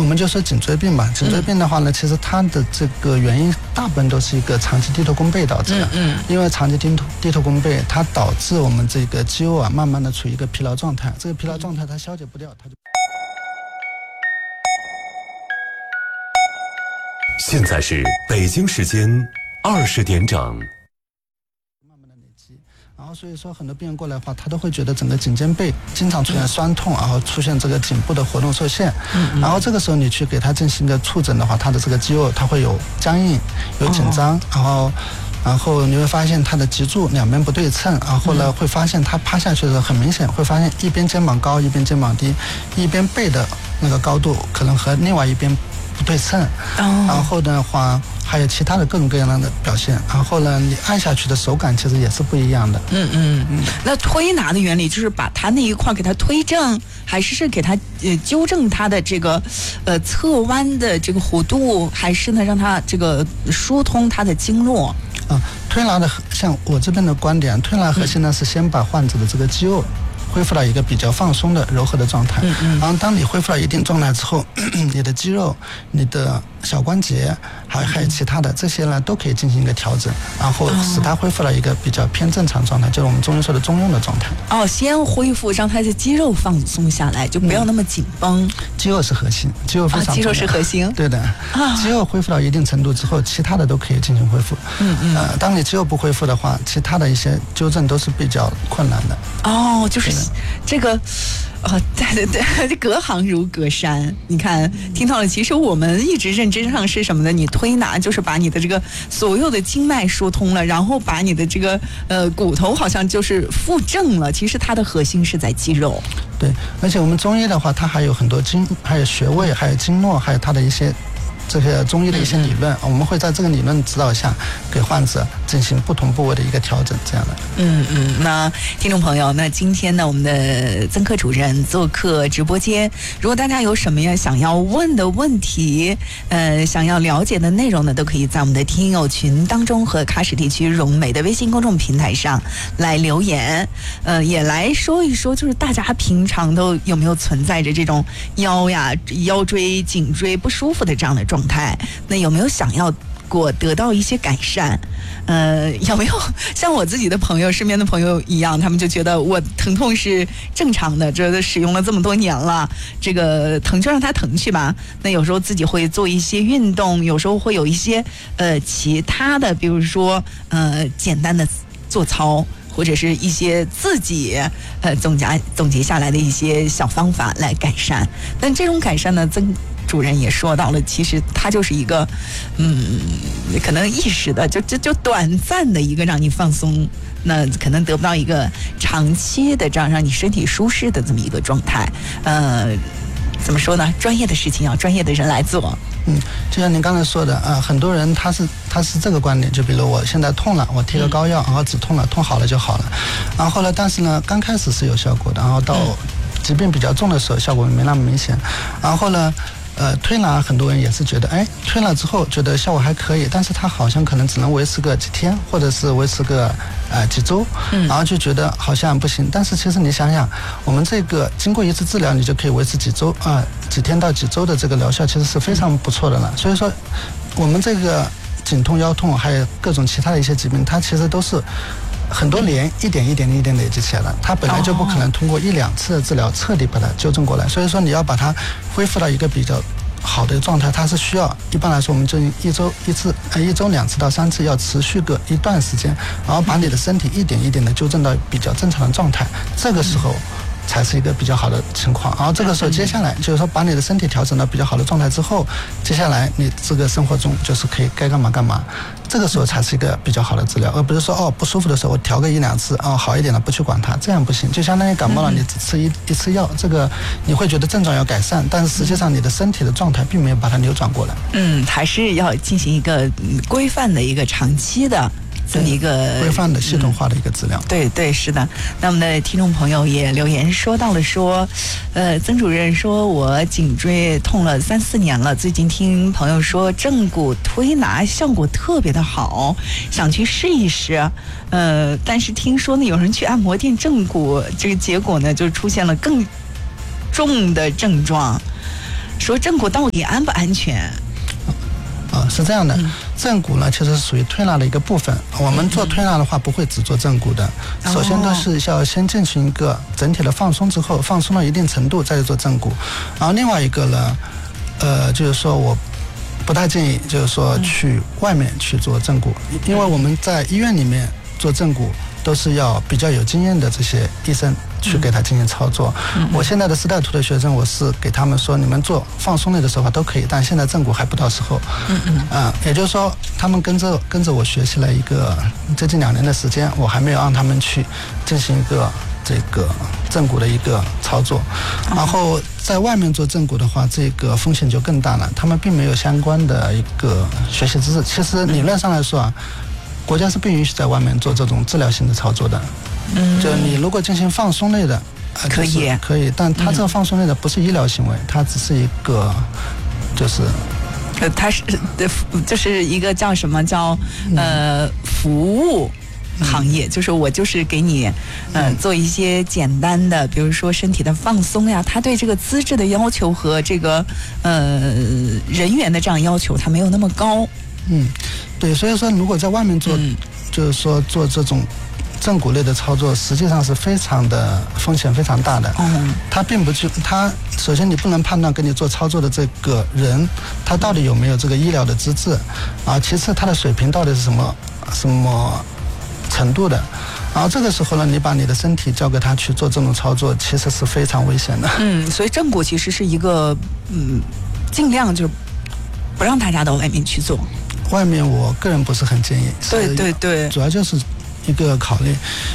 我们就说颈椎病吧。颈椎病的话呢，其实它的这个原因大部分都是一个长期低头弓背导致的。因为长期低头弓背，它导致我们这个肌肉啊，慢慢的处于一个疲劳状态。这个疲劳状态它消解不掉，它就。 现在是北京时间20点整。 然后所以说很多病人过来的话，他都会觉得整个颈肩背经常出现酸痛，然后出现这个颈部的活动受限。然后这个时候你去给他进行一个触诊的话，他的这个肌肉它会有僵硬、有紧张，然后你会发现他的脊柱两边不对称，然后呢会发现他趴下去的时候很明显会发现一边肩膀高，一边肩膀低，一边背的那个高度可能和另外一边不对称。然后的话还有其他的各种各样的表现，然后呢你按下去的手感其实也是不一样的。 那推拿的原理就是把它那一块给它推正，还是给它纠正它的这个侧弯的这个弧度，还是呢让它这个疏通它的经络？ 推拿的像我这边的观点，推拿核心呢是先把患者的这个肌肉恢复到一个比较放松的柔和的状态。然后当你恢复到一定状态之后，你的肌肉、你的小关节还有其他的这些呢都可以进行一个调整，然后使它恢复到一个比较偏正常状态，就是我们中医说的中庸的状态。 先恢复让它的肌肉放松下来，就不要那么紧绷。 肌肉是核心，肌肉非常重要。 肌肉是核心。 对的。肌肉恢复到一定程度之后，其他的都可以进行恢复。当你肌肉不恢复的话，其他的一些纠正都是比较困难的。 就是这个。对，隔行如隔山。你看，听到了，其实我们一直认知上是什么呢？你推拿就是把你的这个所有的经脉疏通了，然后把你的这个骨头好像就是复正了。其实它的核心是在肌肉。 对，而且我们中医的话，它还有很多还有穴位，还有经络，还有它的一些这个中医的一些理论，我们会在这个理论指导下给患者进行不同部位的一个调整，这样的。 那听众朋友，那今天呢，我们的曾科主任做客直播间，如果大家有什么样想要问的问题，想要了解的内容呢，都可以在我们的听友群当中和喀什地区融美的微信公众平台上来留言，也来说一说，就是大家平常都有没有存在着这种腰椎、颈椎不舒服的这样的状态？那有没有想要过得到一些改善？有没有像我自己的朋友、身边的朋友一样，他们就觉得我疼痛是正常的，这使用了这么多年了，这个疼就让它疼去吧。那有时候自己会做一些运动，有时候会有一些其他的，比如说简单的做操，或者是一些自己总结下来的一些小方法来改善。但这种改善呢，曾主任也说到了，其实它就是一个可能一时的就短暂的一个让你放松，那可能得不到一个长期的这样让你身体舒适的这么一个状态。怎么说呢？专业的事情要专业的人来做。 就像您刚才说的很多人他是这个观点，就比如我现在痛了，我贴个膏药，然后止痛了，痛好了就好了。然后呢，但是呢，刚开始是有效果的，然后到疾病比较重的时候，效果没那么明显。然后呢，推拿很多人也是觉得，推了之后觉得效果还可以，但是他好像可能只能维持个几天，或者是维持个几周，然后就觉得好像不行。但是其实你想想，我们这个经过一次治疗，你就可以维持几周几天到几周的这个疗效，其实是非常不错的了。所以说，我们这个颈痛、腰痛，还有各种其他的一些疾病，它其实都是很多年一点累积起来的，它本来就不可能通过1-2次的治疗彻底把它纠正过来。所以说你要把它恢复到一个比较好的状态，它是需要，一般来说我们就1周2次到3次，要持续个一段时间，然后把你的身体一点的纠正到比较正常的状态，这个时候才是一个比较好的情况。然后这个时候接下来就是说把你的身体调整到比较好的状态之后，接下来你这个生活中就是可以该干嘛，这个时候才是一个比较好的治疗，而不是说不舒服的时候我调个1-2次好一点了不去管它，这样不行。就相当于感冒了，你只吃一次药，这个你会觉得症状有改善，但是实际上你的身体的状态并没有把它扭转过来。 还是要进行一个规范的一个长期的这么一个规范的系统化的一个治疗。 对，是的。那我们的听众朋友也留言说到了说，曾主任说我颈椎痛了3-4年了，最近听朋友说正骨推拿效果特别的好，想去试一试。但是听说呢，有人去按摩店正骨，这个结果呢就出现了更重的症状。 说正骨到底安不安全？ 是这样的，正骨呢其实是属于推拿的一个部分。我们做推拿的话，不会只做正骨的，首先都是要先进行一个整体的放松之后，放松到一定程度再去做正骨。然后另外一个呢，就是说我不太建议，就是说去外面去做正骨，因为我们在医院里面做正骨都是要比较有经验的这些医生去给他进行操作。我现在的4代图的学生，我是给他们说，你们做放松类的手法都可以，但现在正骨还不到时候。也就是说，他们跟着我学习了一个接近2年的时间，我还没有让他们去进行一个这个正骨的一个操作。然后在外面做正骨的话，这个风险就更大了，他们并没有相关的一个学习知识。其实理论上来说啊，国家是不允许在外面做这种治疗性的操作的。就你如果进行放松类的， 可以可以，但它这个放松类的不是医疗行为，它只是一个就是它是就是一个叫什么叫服务行业，就是我就是给你做一些简单的，比如说身体的放松呀，他对这个资质的要求和这个人员的这样要求，它没有那么高。 对，所以说如果在外面做，就是说做这种正骨类的操作，实际上是非常的风险非常大的。它并不它首先你不能判断给你做操作的这个人，他到底有没有这个医疗的资质啊？其次，他的水平到底是什么程度的？然后这个时候呢，你把你的身体交给他去做这种操作，其实是非常危险的。 所以正骨其实是一个尽量就不让大家到外面去做。 外面我个人不是很建议。 对， 主要就是一个考虑，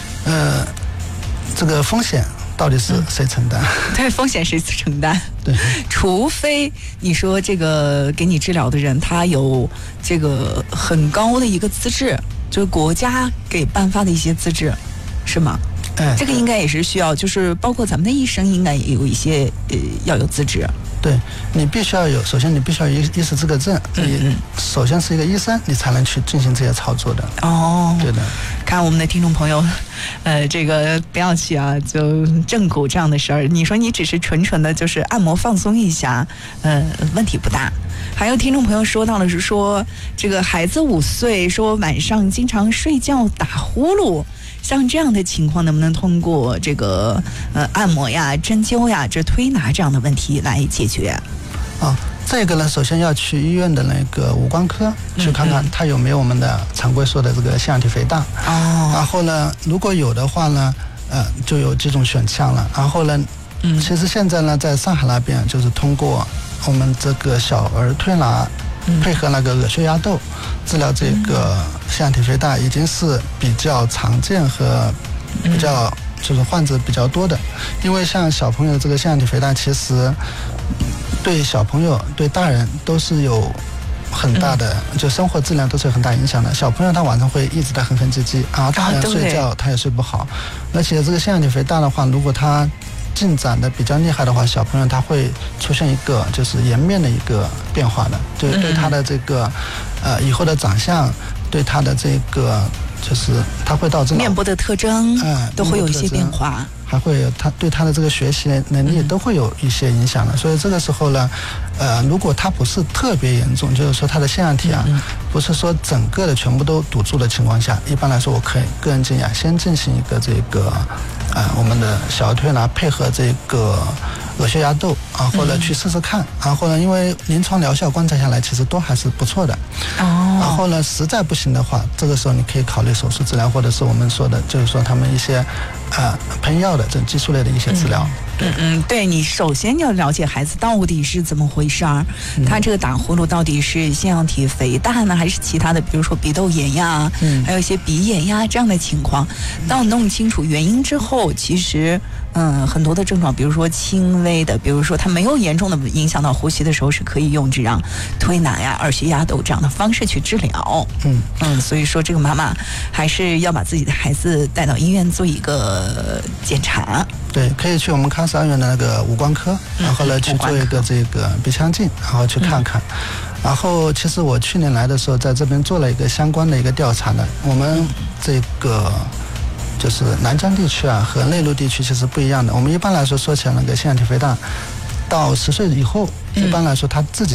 这个风险到底是谁承担？ 对，风险谁承担？ 对， 除非你说这个给你治疗的人他有这个很高的一个资质，就是国家给颁发的一些资质，是吗？这个应该也是需要，就是包括咱们的医生应该也有一些要有资质。 对，你必须要有，首先你必须要有医师资格证，首先是一个医生，你才能去进行这些操作的。对的。 看我们的听众朋友，这个不要去啊，就正骨这样的事儿，你说你只是纯纯的就是按摩放松一下，问题不大。还有听众朋友说到了是说，这个孩子5岁，说晚上经常睡觉打呼噜。像这样的情况，能不能通过这个按摩呀、针灸呀、这推拿这样的问题来解决？ 这个呢，首先要去医院的那个五官科去看看，它有没有我们的常规说的这个腺样体肥大。然后呢，如果有的话呢，就有几种选项了。然后呢，其实现在呢，在上海那边就是通过我们这个小儿推拿。配合那个耳穴压豆治疗这个腺样体肥大，已经是比较常见和比较就是患者比较多的。因为像小朋友这个腺样体肥大，其实对小朋友对大人都是有很大的，就生活质量都是有很大影响的。小朋友他晚上会一直在哼哼唧唧，然后大人睡觉他也睡不好。而且这个腺样体肥大的话，如果他进展的比较厉害的话，小朋友他会出现一个就是颜面的一个变化的，就是对他的这个以后的长相，对他的这个就是他会导致面部的特征都会有一些变化， 还会有他对他的这个学习能力都会有一些影响的。所以这个时候呢，如果他不是特别严重，就是说他的腺样体不是说整个的全部都堵住的情况下，一般来说我可以个人建议先进行一个这个我们的小儿推拿配合这个耳穴压豆或者去试试看。然后呢，因为临床疗效观察下来其实都还是不错的。然后呢，实在不行的话，这个时候你可以考虑手术治疗，或者是我们说的就是说他们一些喷药的这种激素类的一些治疗。 对，你首先要了解孩子到底是怎么回事儿，他这个打呼噜到底是腺样体肥大呢，还是其他的，比如说鼻窦炎呀，还有一些鼻炎呀这样的情况。当弄清楚原因之后，其实很多的症状，比如说轻微的，比如说它没有严重的影响到呼吸的时候，是可以用这样推拿呀、耳穴压豆这样的方式去治疗。所以说这个妈妈还是要把自己的孩子带到医院做一个检查。 对，可以去我们康师2院的那个五官科，然后呢去做一个这个鼻腔镜，然后去看看。然后其实我去年来的时候，在这边做了一个相关的一个调查的。我们这个就是南疆地区和内陆地区其实不一样的。我们一般来说说起来那个腺样体肥大， 到10岁以后，一般来说他自己